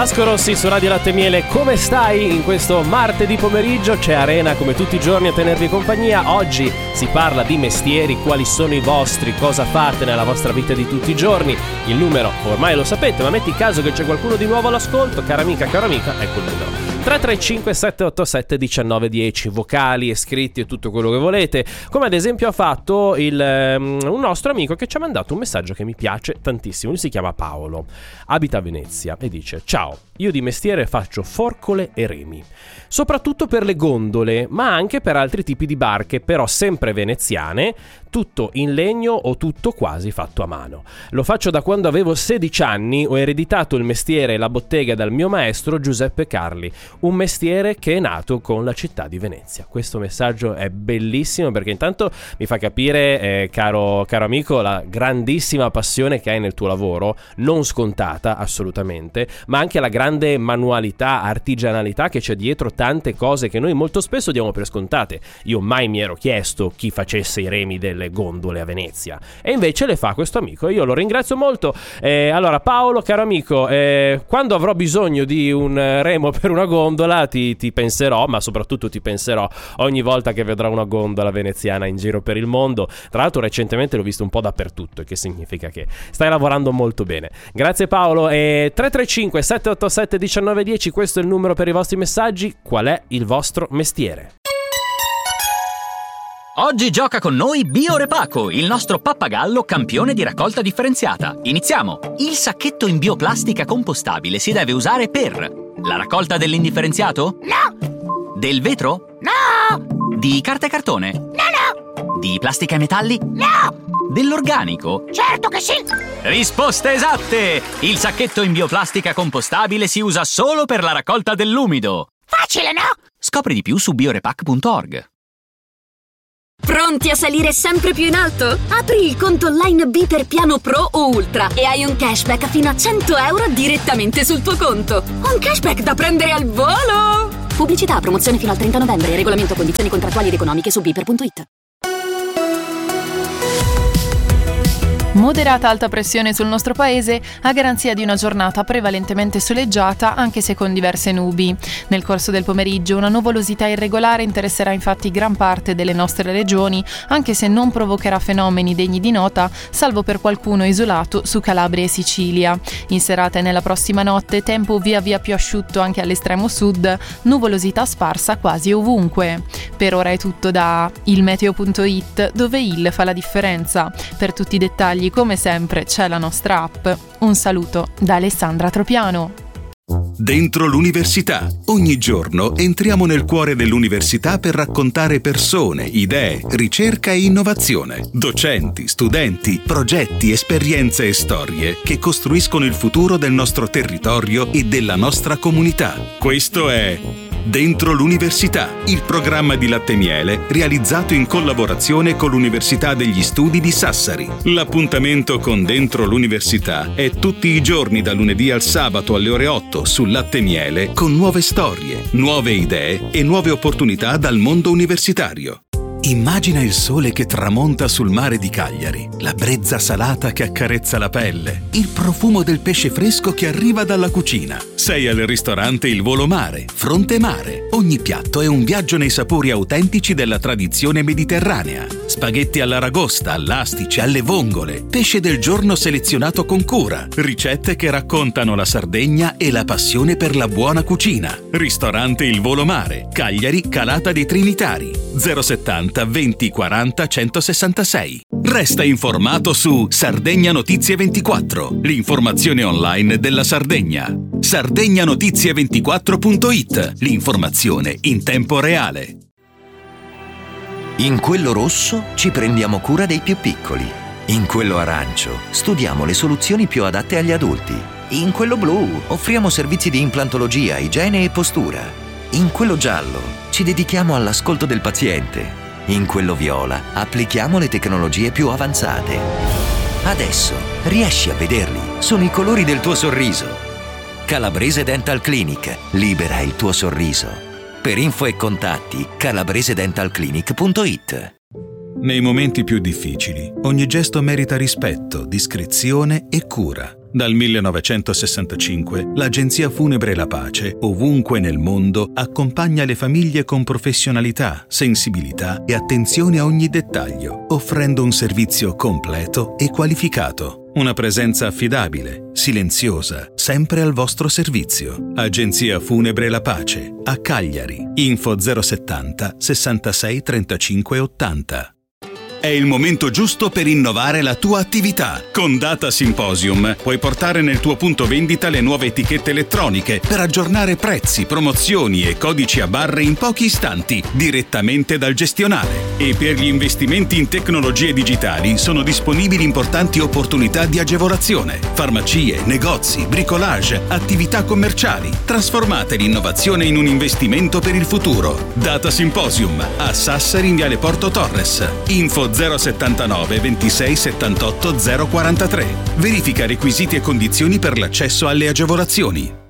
Vasco Rossi su Radio Latte e Miele, come stai in questo martedì pomeriggio? C'è Arena come tutti i giorni a tenervi compagnia. Oggi si parla di mestieri, quali sono i vostri, cosa fate nella vostra vita di tutti i giorni. Il numero ormai lo sapete, ma metti caso che c'è qualcuno di nuovo all'ascolto, cara amica, caro amica, ecco il numero 335 787 1910, vocali e scritti e tutto quello che volete, come ad esempio ha fatto un nostro amico che ci ha mandato un messaggio che mi piace tantissimo. Lui si chiama Paolo, abita a Venezia e dice: ciao, io di mestiere faccio forcole e remi, soprattutto per le gondole, ma anche per altri tipi di barche, però sempre veneziane, tutto in legno o tutto quasi fatto a mano. Lo faccio da quando avevo 16 anni, ho ereditato il mestiere e la bottega dal mio maestro Giuseppe Carli, un mestiere che è nato con la città di Venezia. Questo messaggio è bellissimo perché intanto mi fa capire, caro amico, la grandissima passione che hai nel tuo lavoro, non scontata assolutamente, ma anche la grande manualità, artigianalità che c'è dietro tante cose che noi molto spesso diamo per scontate. Io mai mi ero chiesto chi facesse i remi delle gondole a Venezia, e invece le fa questo amico, io lo ringrazio molto. Allora Paolo, caro amico, quando avrò bisogno di un remo per una gondola ti penserò, ma soprattutto ti penserò ogni volta che vedrò una gondola veneziana in giro per il mondo. Tra l'altro recentemente l'ho visto un po' dappertutto, che significa che stai lavorando molto bene. Grazie Paolo. 335 787 1910, questo è il numero per i vostri messaggi. Qual è il vostro mestiere? Oggi gioca con noi Biorepaco, il nostro pappagallo campione di raccolta differenziata. Iniziamo! Il sacchetto in bioplastica compostabile si deve usare per la raccolta dell'indifferenziato? No! Del vetro? No! Di carta e cartone? No! Di plastica e metalli? No! Dell'organico? Certo che sì! Risposte esatte! Il sacchetto in bioplastica compostabile si usa solo per la raccolta dell'umido. Facile, no? Scopri di più su biorepac.org. Pronti a salire sempre più in alto? Apri il conto online B per piano Pro o Ultra e hai un cashback fino a 100 euro direttamente sul tuo conto. Un cashback da prendere al volo! Pubblicità, promozione fino al 30 novembre. Regolamento, condizioni contrattuali ed economiche su biper.it. Moderata alta pressione sul nostro paese a garanzia di una giornata prevalentemente soleggiata, anche se con diverse nubi. Nel corso del pomeriggio una nuvolosità irregolare interesserà infatti gran parte delle nostre regioni, anche se non provocherà fenomeni degni di nota, salvo per qualcuno isolato su Calabria e Sicilia. In serata e nella prossima notte tempo via via più asciutto anche all'estremo sud, nuvolosità sparsa quasi ovunque. Per ora è tutto da ilmeteo.it, dove il fa la differenza. Per tutti i dettagli, come sempre, c'è la nostra app. Un saluto da Alessandra Tropiano. Dentro l'università. Ogni giorno entriamo nel cuore dell'università per raccontare persone, idee, ricerca e innovazione. Docenti, studenti, progetti, esperienze e storie che costruiscono il futuro del nostro territorio e della nostra comunità. Questo è Dentro l'università, il programma di Latte e Miele realizzato in collaborazione con l'Università degli Studi di Sassari. L'appuntamento con Dentro l'università è tutti i giorni da lunedì al sabato alle ore 8 su Latte e Miele, con nuove storie, nuove idee e nuove opportunità dal mondo universitario. Immagina il sole che tramonta sul mare di Cagliari, la brezza salata che accarezza la pelle, il profumo del pesce fresco che arriva dalla cucina. Sei al ristorante Il Volo Mare, Fronte Mare. Ogni piatto è un viaggio nei sapori autentici della tradizione mediterranea. Spaghetti all'aragosta, all'astice, alle vongole, pesce del giorno selezionato con cura, ricette che raccontano la Sardegna e la passione per la buona cucina. Ristorante Il Volo Mare, Cagliari, Calata dei Trinitari, 070 20 40 166. Resta informato su Sardegna Notizie 24, l'informazione online della Sardegna. Sardegnanotizie24.it, l'informazione in tempo reale. In quello rosso ci prendiamo cura dei più piccoli. In quello arancio studiamo le soluzioni più adatte agli adulti. In quello blu offriamo servizi di implantologia, igiene e postura. In quello giallo ci dedichiamo all'ascolto del paziente. In quello viola applichiamo le tecnologie più avanzate. Adesso riesci a vederli, sono i colori del tuo sorriso. Calabrese Dental Clinic, libera il tuo sorriso. Per info e contatti calabresedentalclinic.it. Nei momenti più difficili, ogni gesto merita rispetto, discrezione e cura. Dal 1965 l'Agenzia Funebre La Pace, ovunque nel mondo, accompagna le famiglie con professionalità, sensibilità e attenzione a ogni dettaglio, offrendo un servizio completo e qualificato. Una presenza affidabile, silenziosa, sempre al vostro servizio. Agenzia Funebre La Pace, a Cagliari. Info 070 66 35 80. È il momento giusto per innovare la tua attività. Con Data Symposium puoi portare nel tuo punto vendita le nuove etichette elettroniche per aggiornare prezzi, promozioni e codici a barre in pochi istanti direttamente dal gestionale. E per gli investimenti in tecnologie digitali sono disponibili importanti opportunità di agevolazione. Farmacie, negozi, bricolage, attività commerciali. Trasformate l'innovazione in un investimento per il futuro. Data Symposium a Sassari in Viale Porto Torres. Info 079 26 78 043. Verifica requisiti e condizioni per l'accesso alle agevolazioni.